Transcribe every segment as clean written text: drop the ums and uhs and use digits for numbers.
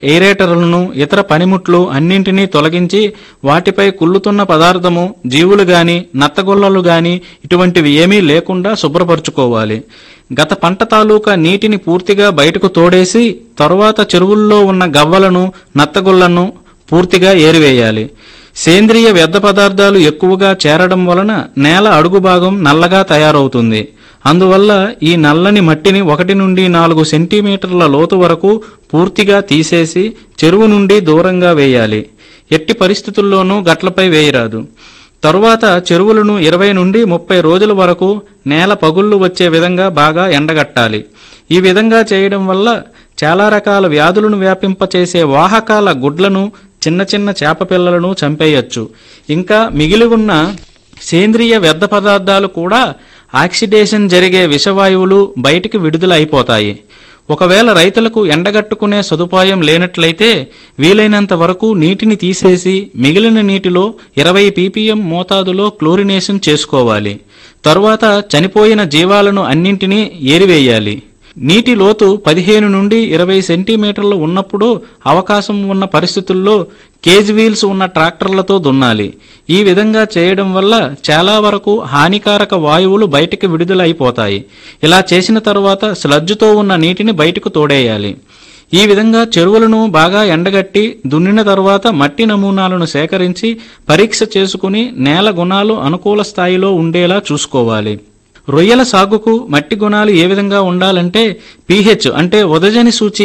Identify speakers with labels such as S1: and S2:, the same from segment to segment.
S1: ఎయిరేటర్లను ఇతర పనిముట్లు అన్నింటినీ తొలగించి వాటిపై కుళ్ళుతున్న పదార్థము జీవులు గాని నత్తగొల్లలు గాని ఇటువంటివి ఏమీ లేకుండా శుభ్రపరచుకోవాలి. గత పంట తాలూకా నీటిని పూర్తిగా బయటకు తోడేసి తరువాత చెరువుల్లో ఉన్న గవ్వలను నత్తగొల్లను పూర్తిగా ఏరివేయాలి. సేంద్రియ వ్యర్థ పదార్థాలు ఎక్కువగా చేరడం వలన నేల అడుగు భాగం నల్లగా తయారవుతుంది. అందువల్ల ఈ నల్లని మట్టిని 1 నుండి 4 సెంటీమీటర్ల లోతు వరకు పూర్తిగా తీసేసి చెరువు నుండి దూరంగా వేయాలి. ఎట్టి పరిస్థితుల్లోనూ గట్లపై వేయరాదు. తరువాత చెరువులను 20 నుండి 30 రోజుల వరకు నేల పగుళ్లు వచ్చే విధంగా బాగా ఎండగట్టాలి. ఈ విధంగా చేయడం వల్ల చాలా రకాల వ్యాధులను వ్యాపింపచేసే వాహకాల గుడ్లను చిన్న చిన్న చేప పిల్లలను చంపేయచ్చు. ఇంకా మిగిలి ఉన్న సేంద్రియ వ్యర్థ పదార్థాలు కూడా ఆక్సిడేషన్ జరిగే విషవాయువులు బయటికి విడుదల అయిపోతాయి. ఒకవేళ రైతులకు ఎండగట్టుకునే సదుపాయం లేనట్లయితే వీలైనంత వరకు నీటిని తీసేసి మిగిలిన నీటిలో 20 ppm మోతాదులో క్లోరినేషన్ చేసుకోవాలి. తరువాత చనిపోయిన జీవాలను అన్నింటినీ ఏరివేయాలి. నీటి లోతు 15 నుండి 20 సెంటీమీటర్లు ఉన్నప్పుడు అవకాశం ఉన్న పరిస్థితుల్లో కేజ్ వీల్స్ ఉన్న ట్రాక్టర్లతో దున్నాలి. ఈ విధంగా చేయడం వల్ల చాలా వరకు హానికారక వాయువులు బయటికి విడుదల అయిపోతాయి. ఇలా చేసిన తరువాత స్లడ్జ్తో ఉన్న నీటిని బయటకు తోడేయాలి. ఈ విధంగా చెరువులను బాగా ఎండగట్టి దున్నిన తరువాత మట్టి నమూనాలను సేకరించి పరీక్ష చేసుకుని నేల గుణాలు అనుకూల స్థాయిలో ఉండేలా చూసుకోవాలి. రొయ్యల సాగుకు మట్టి గుణాలు ఏ విధంగా ఉండాలంటే pH అంటే ఉదజని సూచి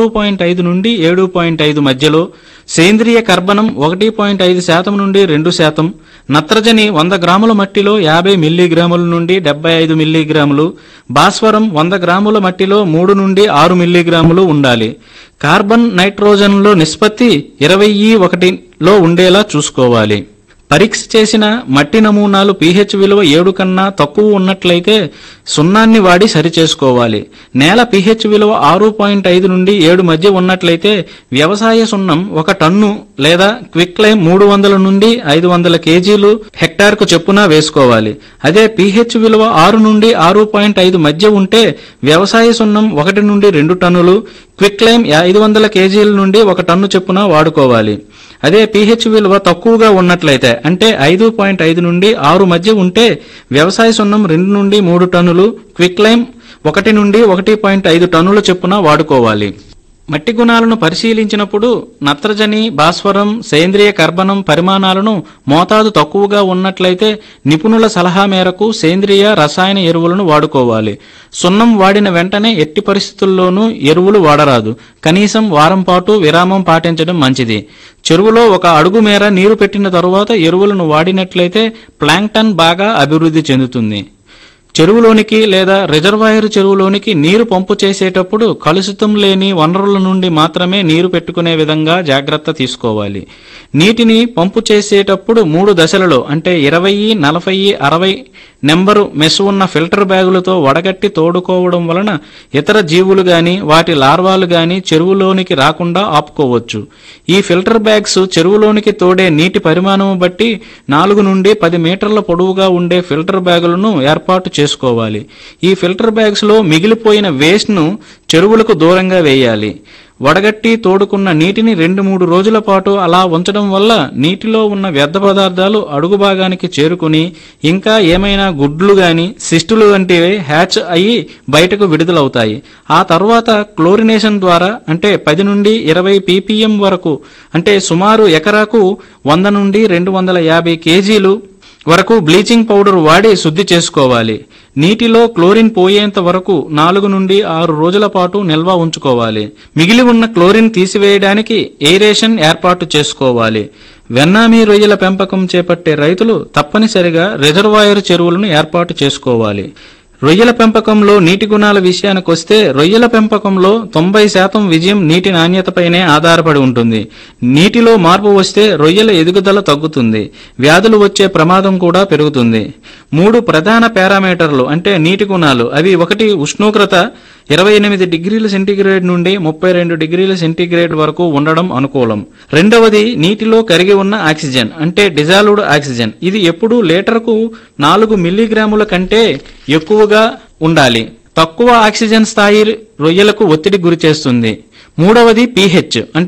S1: 6.5 నుండి 7.5 మధ్యలో, సేంద్రియ కర్బనం 1.5% నుండి 2%, నత్రజని 100 గ్రాముల మట్టిలో 50 మిల్లీగ్రాముల నుండి 75 మిల్లీగ్రాములు, భాస్వరం 100 గ్రాముల మట్టిలో 3 నుండి 6 మిల్లీగ్రాములు ఉండాలి. కార్బన్ నైట్రోజన్లో నిష్పత్తి 20:1లో ఉండేలా చూసుకోవాలి. పరీక్ష చేసిన మట్టి నమూనాలు pH విలువ 7 కన్నా తక్కువ ఉన్నట్లయితే సున్నాన్ని వాడి సరిచేసుకోవాలి. నేల pH విలువ 6.5 నుండి 7 మధ్య ఉన్నట్లయితే వ్యవసాయ సున్నం 1 టన్ను లేదా క్విక్ లైమ్ 300 నుండి 500 కేజీలు హెక్టార్కు చొప్పున వేసుకోవాలి. అదే pH విలువ 6 నుండి 6.5 మధ్య ఉంటే వ్యవసాయ సున్నం 1 నుండి 2 టన్నులు, క్విక్ లైమ్ 500 కేజీల నుండి 1 టన్ను చొప్పున వాడుకోవాలి. అదే pH విలువ తక్కువగా ఉన్నట్లయితే అంటే 5.5 నుండి 6 మధ్య ఉంటే వ్యవసాయ సున్నం 2 నుండి 3 టన్నులు, క్విక్ లైమ్ 1 నుండి 1.5 టన్నుల చొప్పున వాడుకోవాలి. మట్టి గుణాలను పరిశీలించినప్పుడు నత్రజని, భాస్వరం, సేంద్రియ కర్బనం పరిమాణాలను మోతాదు తక్కువగా ఉన్నట్లయితే నిపుణుల సలహా మేరకు సేంద్రియ రసాయన ఎరువులను వాడుకోవాలి. సున్నం వాడిన వెంటనే ఎట్టి పరిస్థితుల్లోనూ ఎరువులు వాడరాదు. కనీసం వారం పాటు విరామం పాటించడం మంచిది. చెరువులో 1 అడుగు మేర నీరు పెట్టిన తరువాత ఎరువులను వాడినట్లయితే ప్లాంక్టన్ బాగా అభివృద్ధి చెందుతుంది. చెరువులోనికి లేదా రిజర్వాయర్ చెరువులోనికి నీరు పంపు చేసేటప్పుడు కలుషితం లేని వనరుల నుండి మాత్రమే నీరు పెట్టుకునే విధంగా జాగ్రత్త తీసుకోవాలి. నీటిని పంపు చేసేటప్పుడు 3 దశలలో అంటే 20, 40, 60 నెంబరు మెస్ ఉన్న ఫిల్టర్ బ్యాగులతో వడగట్టి తోడుకోవడం వలన ఇతర జీవులు గాని వాటి లార్వాలు గాని చెరువులోనికి రాకుండా ఆపుకోవచ్చు. ఈ ఫిల్టర్ బ్యాగ్స్ చెరువులోనికి తోడే నీటి పరిమాణం బట్టి 4 నుండి 10 మీటర్ల పొడవుగా ఉండే ఫిల్టర్ బ్యాగులను ఏర్పాటు చేసుకోవాలి. ఈ ఫిల్టర్ బ్యాగ్స్ లో మిగిలిపోయిన వేస్ట్ ను చెరువులకు దూరంగా వేయాలి. వడగట్టి తోడుకున్న నీటిని 2-3 రోజుల పాటు అలా ఉంచడం వల్ల నీటిలో ఉన్న వ్యర్థ పదార్థాలు అడుగు భాగానికి చేరుకుని ఇంకా ఏమైనా గుడ్లు గాని సిస్టులు వంటివి హ్యాచ్ అయ్యి బయటకు విడుదలవుతాయి. ఆ తర్వాత క్లోరినేషన్ ద్వారా అంటే 10 నుండి 20 ppm వరకు అంటే సుమారు ఎకరాకు 100 నుండి 250 కేజీలు వరకు బ్లీచింగ్ పౌడర్ వాడి శుద్ధి చేసుకోవాలి. నీటిలో క్లోరిన్ పోయేంత వరకు 4 నుండి 6 రోజుల పాటు నిల్వ ఉంచుకోవాలి. మిగిలి ఉన్న క్లోరిన్ తీసివేయడానికి ఎయిరేషన్ ఏర్పాటు చేసుకోవాలి. వెన్నామీ రొయ్యల పెంపకం చేపట్టే రైతులు తప్పనిసరిగా రిజర్వాయర్ చెరువులను ఏర్పాటు చేసుకోవాలి. రొయ్యల పెంపకంలో నీటి గుణాల విషయానికొస్తే రొయ్యల పెంపకంలో 90% విజయం నీటి నాణ్యతపైనే ఆధారపడి ఉంటుంది. నీటిలో మార్పు వస్తే రొయ్యల ఎదుగుదల తగ్గుతుంది, వ్యాధులు వచ్చే ప్రమాదం కూడా పెరుగుతుంది. 3 ప్రధాన పారామీటర్లు అంటే నీటి గుణాలు అవి: 1 ఉష్ణోగ్రత 28 డిగ్రీల సెంటీగ్రేడ్ నుండి 32 డిగ్రీల సెంటీగ్రేడ్ వరకు ఉండడం అనుకూలం. రెండవది నీటిలో కరిగి ఉన్న ఆక్సిజన్ అంటే డిజాల్వ్డ్ ఆక్సిజన్. ఇది ఎప్పుడూ లీటర్కు 4 మిల్లీగ్రాముల కంటే ఎక్కువగా ఉండాలి. తక్కువ ఆక్సిజన్ స్థాయి రొయ్యలకు ఒత్తిడి గురి చేస్తుంది. మూడవది pH